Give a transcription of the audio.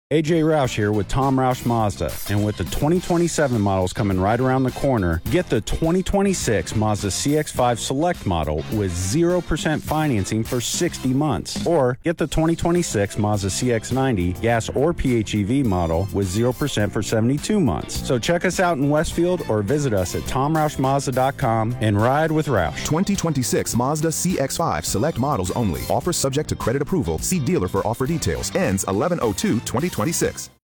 AJ Roush here with Tom Roush Mazda, and with the 2027 models coming right around the corner, get the 2026 Mazda CX-5 Select model with 0% financing for 60 months, or get the 2026 Mazda CX-90 gas or PHEV model with 0% for 72 months. So check us out in Westfield or visit us at TomRoushMazda.com and ride with Roush. 2026 Mazda CX-5 Select models only. Offer subject to credit approval. See dealer for offer details. Ends 11/02/2026.